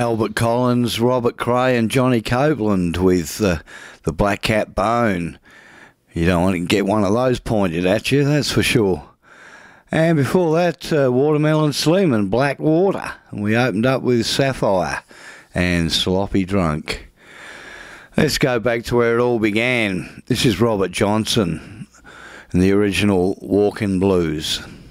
Albert Collins, Robert Cray and Johnny Copeland with the Black Cat Bone. You don't want to get one of those pointed at you, that's for sure. And before that, Watermelon Slim and Black Water. And we opened up with Sapphire and Sloppy Drunk. Let's go back to where it all began. This is Robert Johnson and the original Walkin' Blues.